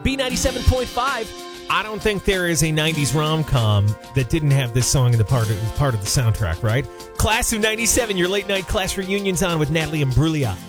B97.5. I don't think there is a 90s rom-com that didn't have this song in the part of the soundtrack, right? Class of 97, your late night class reunions on with Natalie Imbruglia.